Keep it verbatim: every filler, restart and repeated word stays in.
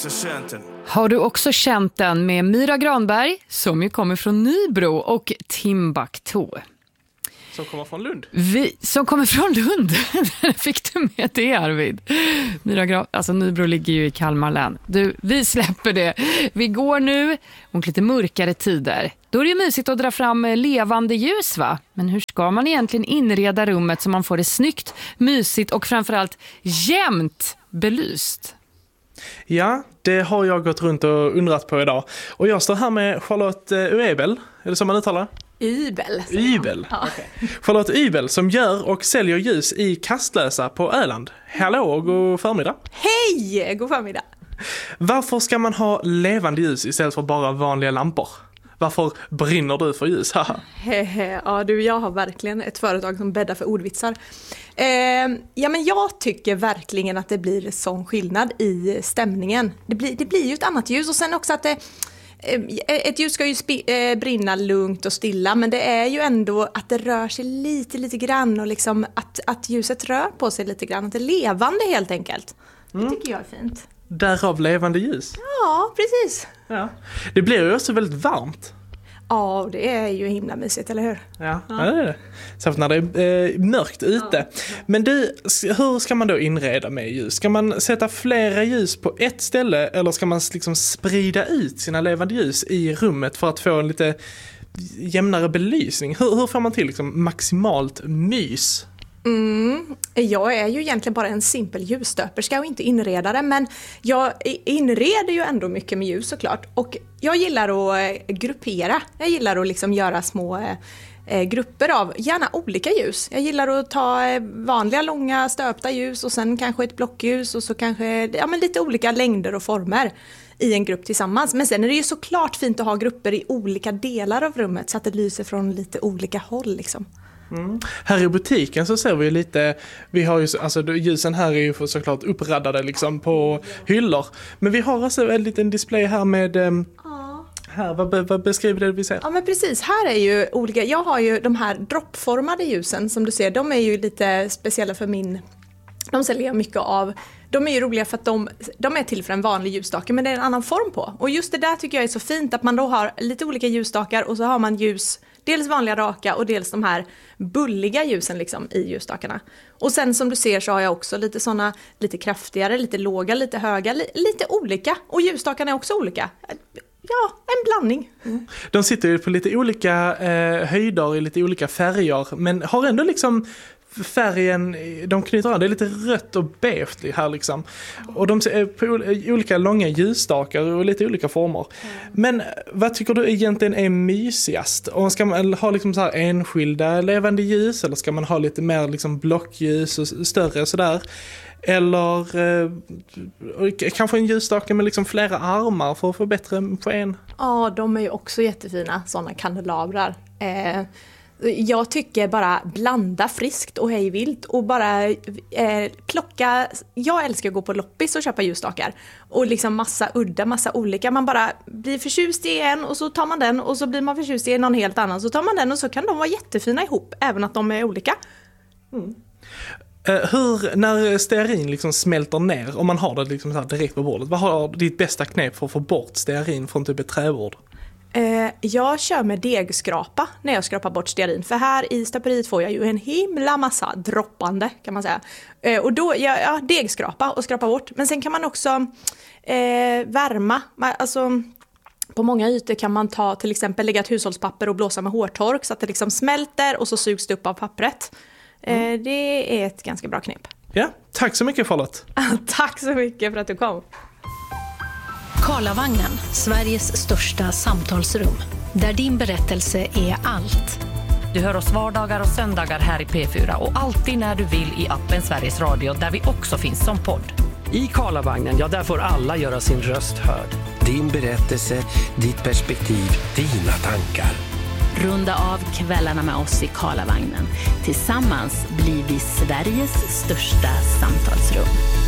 också känt den. Har du också känt den med Myra Granberg som ju kommer från Nybro och Timbuktu. Som kommer från Lund. Vi, som kommer från Lund. Fick du med det, Arvid? Myra Gran, alltså Nybro ligger ju i Kalmar län. Du, vi släpper det. Vi går nu mot lite mörkare tider. Då är det ju mysigt att dra fram levande ljus, va? Men hur ska man egentligen inreda rummet så man får det snyggt, mysigt och framförallt jämnt belyst? Ja, det har jag gått runt och undrat på idag. Och jag står här med Charlotte Uebel. Är det som man uttalar? Ybel. Ybel. Ja. Okay. Charlotte Ybel som gör och säljer ljus i Kastlösa på Öland. Hallå och god förmiddag. Hej, god förmiddag. Varför ska man ha levande ljus istället för bara vanliga lampor? Varför brinner du för ljus? Ja, du, jag har verkligen ett företag som bäddar för ordvitsar. Eh, ja, men jag tycker verkligen att det blir sån skillnad i stämningen. Det blir, det blir ju ett annat ljus och sen också att det, eh, ett ljus ska ju spi, eh, brinna lugnt och stilla, men det är ju ändå att det rör sig lite, lite grann och liksom att, att ljuset rör på sig lite grann. Att det är levande helt enkelt. Mm. Det tycker jag är fint. Därav levande ljus. Ja, precis. Ja. Det blir ju också väldigt varmt. Ja, det är ju himla mysigt, eller hur? Ja, ja. ja det är det. Särskilt när det är eh, mörkt ute. Ja. Men du, hur ska man då inreda med ljus? Ska man sätta flera ljus på ett ställe eller ska man liksom sprida ut sina levande ljus i rummet för att få en lite jämnare belysning? Hur, hur får man till liksom maximalt mys? Mm, jag är ju egentligen bara en simpel ljusstöperska och inte inredare, men jag inreder ju ändå mycket med ljus såklart, och jag gillar att gruppera, jag gillar att liksom göra små eh, grupper av gärna olika ljus. Jag gillar att ta vanliga långa stöpta ljus och sen kanske ett blockljus och så kanske ja, men lite olika längder och former i en grupp tillsammans. Men sen är det ju såklart fint att ha grupper i olika delar av rummet så att det lyser från lite olika håll liksom. Mm. Här i butiken så ser vi lite, vi har ju, alltså ljusen här är ju såklart uppraddade liksom på hyllor, men vi har också en liten display här med um, ja. här, vad, vad beskriver det vi ser? Ja men precis, här är ju olika, jag har ju de här droppformade ljusen som du ser, de är ju lite speciella för min, de säljer jag mycket av. De är ju roliga för att de, de är till för en vanlig ljusstake, men det är en annan form på. Och just det där tycker jag är så fint, att man då har lite olika ljusstakar och så har man ljus, dels vanliga raka och dels de här bulliga ljusen liksom i ljusstakarna. Och sen som du ser så har jag också lite såna, lite kraftigare, lite låga, lite höga, li, lite olika. Och ljusstakarna är också olika. Ja, en blandning. Mm. De sitter ju på lite olika eh, höjder i lite olika färger, men har ändå liksom färgen, de knyter an, det är lite rött och beige här liksom. Och de är på olika långa ljusstakar och lite olika former. Mm. Men vad tycker du egentligen är mysigast? Och ska man ha liksom så här enskilda levande ljus eller ska man ha lite mer liksom blockljus och större sådär? Eller eh, kanske en ljusstake med liksom flera armar för att få bättre sken? Ja, de är ju också jättefina, sådana kandelabrar. Eh, Jag tycker bara blanda friskt och hejvilt och bara eh, plocka. Jag älskar att gå på loppis och köpa ljusstakar och liksom massa udda, massa olika. Man bara blir förtjust i en och så tar man den och så blir man förtjust i någon helt annan. Så tar man den och så kan de vara jättefina ihop även att de är olika. Mm. Uh, hur, när stearin liksom smälter ner, om man har det liksom så här direkt på bordet, vad har ditt bästa knep för att få bort stearin från typ ett träbord? Eh, jag kör med degskrapa när jag skrapar bort stearin. För här i stöperiet får jag ju en himla massa droppande kan man säga. Eh, och då, ja, ja, degskrapa och skrapa bort. Men sen kan man också eh, värma. Alltså, på många ytor kan man ta till exempel lägga ett hushållspapper och blåsa med hårtork så att det liksom smälter och så sugs det upp av pappret. Eh, mm. Det är ett ganska bra knep. Ja, tack så mycket Charlotte. Tack så mycket för att du kom. Karlavagnen, Sveriges största samtalsrum. Där din berättelse är allt. Du hör oss vardagar och söndagar här i P fyra och alltid när du vill i appen Sveriges Radio där vi också finns som podd. I Karlavagnen, ja där får alla göra sin röst hörd. Din berättelse, ditt perspektiv, dina tankar. Runda av kvällarna med oss i Karlavagnen. Tillsammans blir vi Sveriges största samtalsrum.